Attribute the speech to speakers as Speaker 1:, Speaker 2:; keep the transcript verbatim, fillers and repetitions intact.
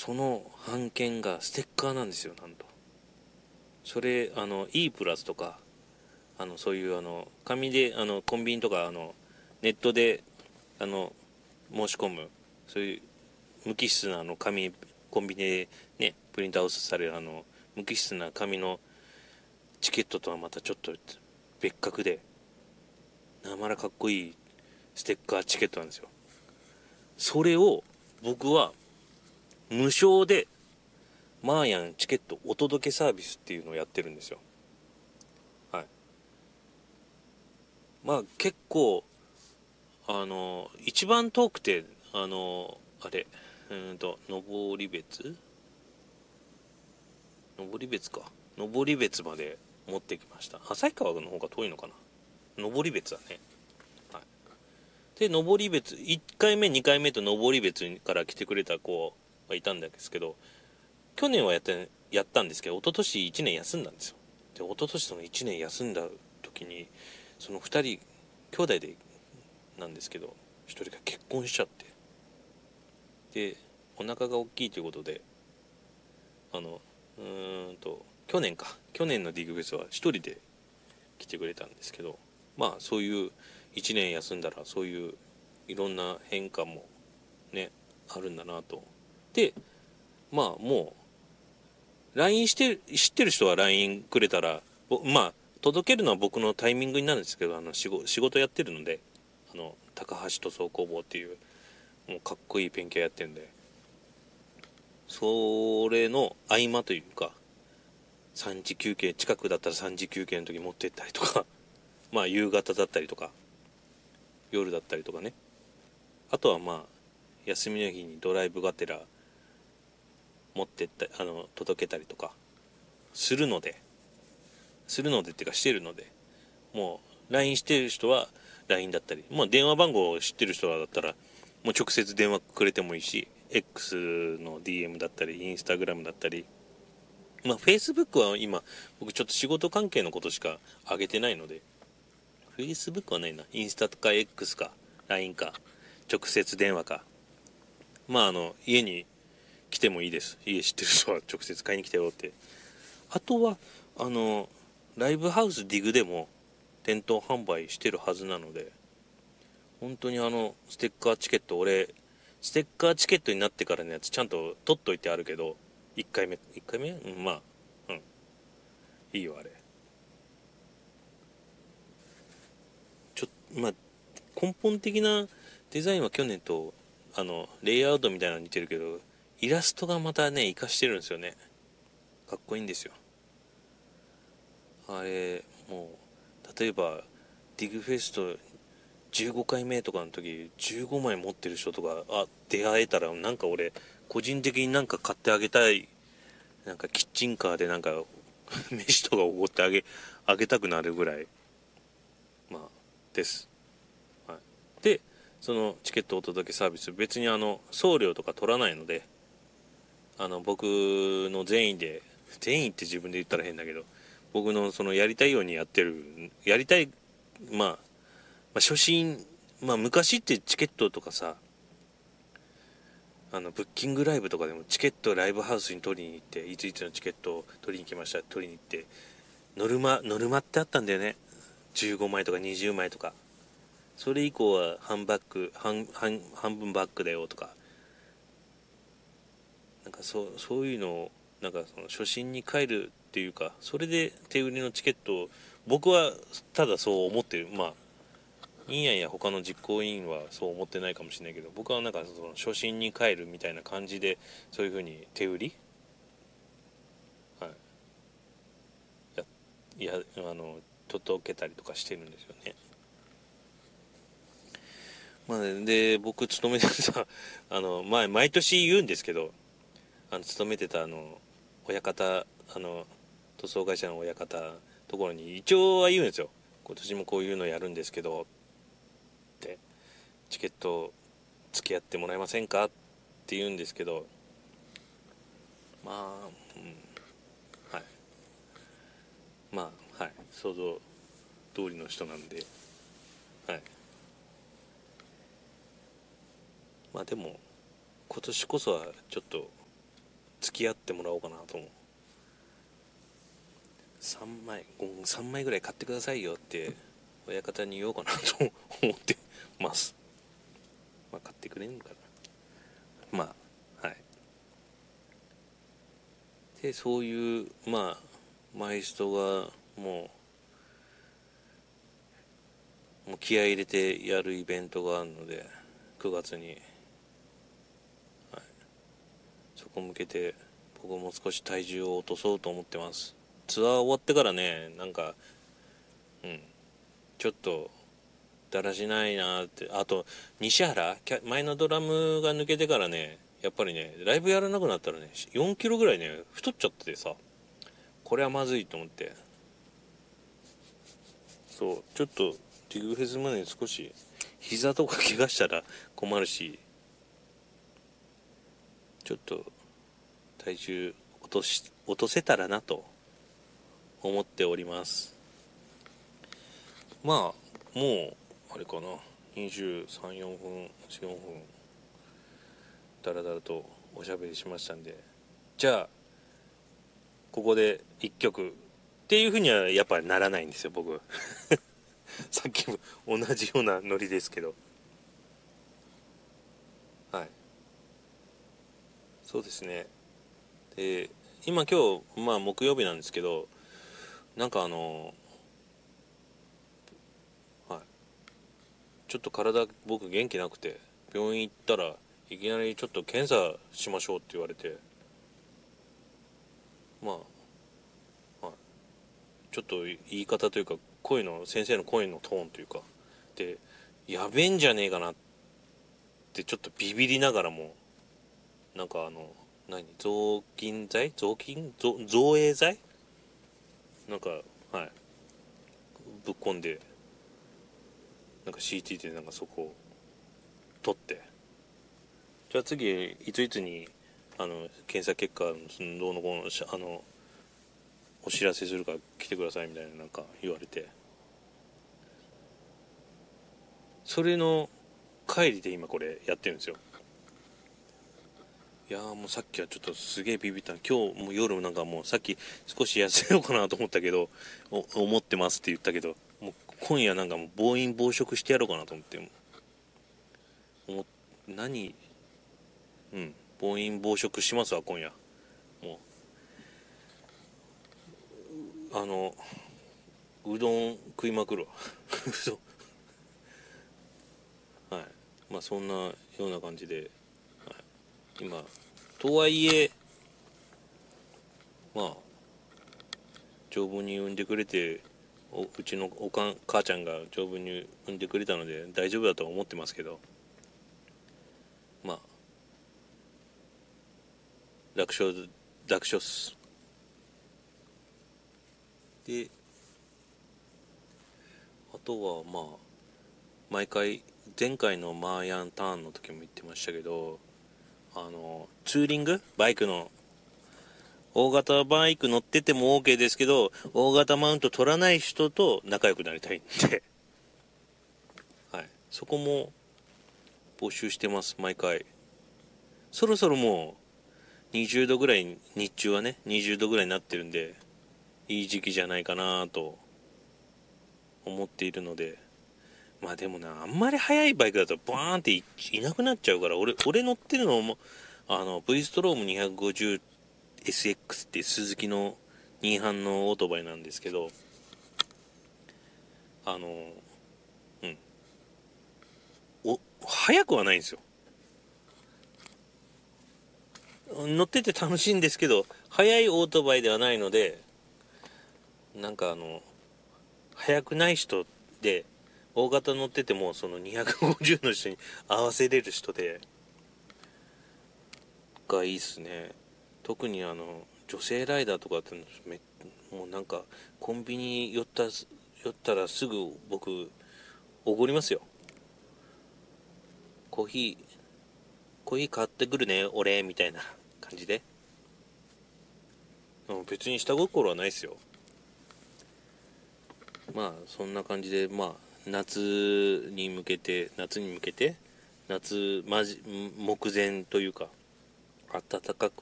Speaker 1: その版権がステッカーなんですよ。なんとそれあの E プラスとかあのそういうあの紙であのコンビニとかあのネットであの申し込むそういう無機質なあの紙コンビニでねプリントアウトされるあの無機質な紙のチケットとはまたちょっと別格でなまらかっこいいステッカーチケットなんですよ。それを僕は無償でマーヤンチケットお届けサービスっていうのをやってるんですよ。はい。まあ結構あの一番遠くてあのあれうーんと登別登別か登別まで持ってきました。旭川の方が遠いのかな。登別だね。はい。で登別いっかいめにかいめと登別から来てくれた子がいたんですけど、去年はやってやったんですけど、一昨年いちねん休んだんですよ。で一昨年そのいちねん休んだ時にそのふたり兄弟でなんですけど、ひとりが結婚しちゃって、でお腹が大きいということであのうーんと去年か去年のディグフェスはひとりで来てくれたんですけど、まあそういういちねん休んだらそういういろんな変化もねあるんだなと。でまあもう ライン して知ってる人は ライン くれたらまあ届けるのは僕のタイミングになるんですけど、あの仕事仕事やってるので、あの高橋塗装工房っていうもうかっこいいペンキ屋やってるんで、それの合間というかさんじ休憩近くだったらさんじ休憩の時持ってったりとかまあ夕方だったりとか夜だったりとかね、あとはまあ休みの日にドライブがてら持ってったあの届けたりとかするのでするのでっていうかしてるので、もう ライン してる人は ライン だったり、まあ電話番号を知ってる人だったらもう直接電話くれてもいいし、 X の ディーエム だったりインスタグラムだったり、まあ Facebook は今僕ちょっと仕事関係のことしか上げてないので、 Facebook はないな。インスタとか X か ライン か直接電話か、まああの家に来てもいいです。家知ってる人は直接買いに来てよって。あとはあのライブハウスディグでも店頭販売してるはずなので、本当にあのステッカーチケット、俺ステッカーチケットになってからのやつちゃんと取っといてあるけど、いっかいめいっかいめうん、まあうんいいよあれ。ちょまあ根本的なデザインは去年とあのレイアウトみたいなの似てるけど、イラストがまたね活かしてるんですよね。かっこいいんですよあれ。もう例えばディグフェストじゅうごかいめとかの時じゅうごまい持ってる人とかあ出会えたら、なんか俺個人的になんか買ってあげたい。なんかキッチンカーでなんか飯とかおごってあげあげたくなるぐらいまあです、はい、でそのチケットお届けサービス別にあの送料とか取らないので、あの僕の善意で善意って自分で言ったら変だけど、僕のそのやりたいようにやってるやりたいまあ、まあ、初心まあ昔ってチケットとかさ、あのブッキングライブとかでもチケットライブハウスに取りに行って、いついつのチケットを取りに来ました取りに行ってノルマノルマってあったんだよね。じゅうごまいとかにじゅうまいとか、それ以降は半バック半半半分バックだよとか、なんかそうそういうのをなんかその初心に帰るっていうか、それで手売りのチケットを僕はただそう思ってる。まあインヤンや他の実行委員はそう思ってないかもしれないけど、僕はなんかその初心に帰るみたいな感じでそういう風に手売り、はい、やいやあの届けたりとかしてるんですよね。まあ、で僕勤めてたあの前毎年言うんですけど、あの勤めてたあの親方、あの塗装会社の親方ところに一応は言うんですよ。今年もこういうのやるんですけどってチケット付き合ってもらえませんかって言うんですけど、まあ、うん、はいまあはい想像通りの人なんで、はいまあでも今年こそはちょっと付き合ってもらおうかなと思う。さんまいさんまいぐらい買ってくださいよって親方に言おうかなと思ってます。まあ買ってくれんのかな。まあはい。でそういうまあマイストがもうもう気合い入れてやるイベントがあるのでくがつに、はい、そこ向けて僕も少し体重を落とそうと思ってます。ツアー終わってからね、なんかうんちょっとだらしないなって。あと西原前のドラムが抜けてからね、やっぱりねライブやらなくなったらねよんキロぐらいね太っちゃっててさ、これはまずいと思って、そうちょっとディグフェスまでに少し膝とか怪我したら困るし、ちょっと体重落とし落とせたらなと思っております。まあもうあれかな、にじゅうさん、よんぷん、よんぷんだらだらとおしゃべりしましたんで、じゃあここでいっきょくっていうふうにはやっぱりならないんですよ僕さっきも同じようなノリですけど、はいそうですね。で今今日まあ木曜日なんですけど、なんかあのはいちょっと体僕元気なくて病院行ったらいきなりちょっと検査しましょうって言われて、まあ、はい、ちょっと言い方というか声の先生の声のトーンというかでやべえんじゃねえかなってちょっとビビりながらも、なんかあの何雑巾剤雑巾造造影剤なんかはいぶっ込んで、なんか シーティー でなんかそこを取って、じゃあ次いついつにあの検査結果のどうのこうのあのお知らせするから来てくださいみたいななんか言われて、それの帰りで今これやってるんですよ。いやーもうさっきはちょっとすげえビビった。今日も夜なんかもうさっき少し痩せようかなと思ったけど思ってますって言ったけど、もう今夜なんかもう暴飲暴食してやろうかなと思って、もう何うん暴飲暴食しますわ今夜。もうあのうどん食いまくるわうどん、はいまあそんなような感じで、はい、今とはいえまあ丈夫に産んでくれて、おうちのおかん母ちゃんが丈夫に産んでくれたので大丈夫だとは思ってますけど、まあ楽勝楽勝っす。であとはまあ毎回前回のマーヤンターンの時も言ってましたけど、あのツーリングバイクの大型バイク乗ってても OK ですけど、大型マウント取らない人と仲良くなりたいんではい、そこも募集してます毎回。そろそろもうにじゅうどぐらい、日中はねにじゅうどぐらいになってるんでいい時期じゃないかなと思っているので、まあでもな、あんまり速いバイクだとバーンって い, いなくなっちゃうから、俺俺乗ってるのもあの V ストローム にひゃくごじゅうエスエックス っていうスズキのに班のオートバイなんですけど、あのうんお速くはないんですよ。乗ってて楽しいんですけど速いオートバイではないので、なんかあの速くない人で大型乗っててもそのにひゃくごじゅうの人に合わせれる人でがいいっすね。特にあの女性ライダーとかってめもうなんかコンビニ寄った寄ったらすぐ僕おごりますよ。コーヒーコーヒー買ってくるね俺みたいな感じで、別に下心はないっすよ。まあそんな感じで、まあ夏に向けて夏に向けて夏まじ目前というか暖かく